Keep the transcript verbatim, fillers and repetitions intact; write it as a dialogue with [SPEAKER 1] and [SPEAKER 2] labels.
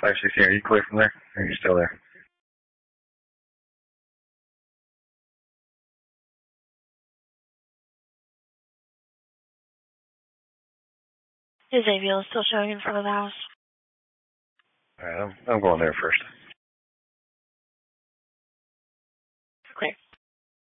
[SPEAKER 1] five sixteen, are you clear from there? Or are you still there?
[SPEAKER 2] His A V L is still showing in front of the house.
[SPEAKER 1] All right, I'm, I'm going there first.